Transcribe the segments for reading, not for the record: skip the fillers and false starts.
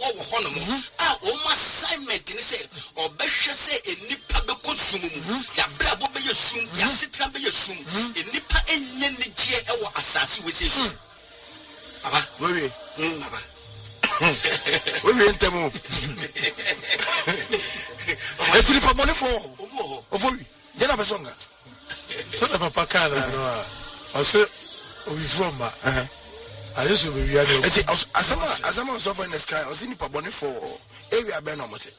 wo hono mo o assignment ni say obehwe say enipa be kosum mu ya bra bo be yesum ya setra be yesum enipa enye ni je e wo asase we say sum baba we baba we ntemo etiri pa money for ovowi je na besonga so the papa kana no ose obi from ma I just will be asama so for in the sky or see nipa bone for area be no mote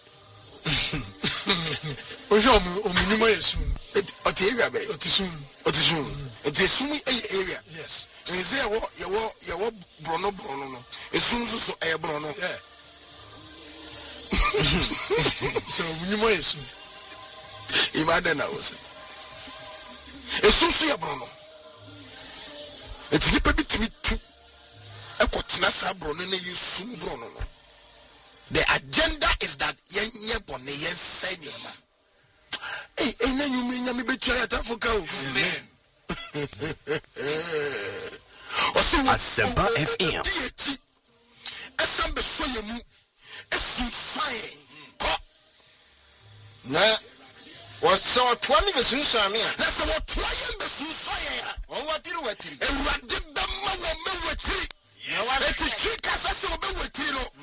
ojo ominimo yesu oti area be otisum otisum area yes nze yawo brono no esum so brono yeah so ominimo yesu imagine now esum so ya brono eti nipa bitimi tu ekotina sa brono na yesum brono no. The agenda is that yenye bone yense niema ena nyumri nyame betua ya tafuka o amen Asempa FM esambe soyemu esunfae ko na was so 20 besunsuame a na so what try besunsuye a on watiri ewade bemma wo mewatiri ya wa eti kasa se wo bewatiri no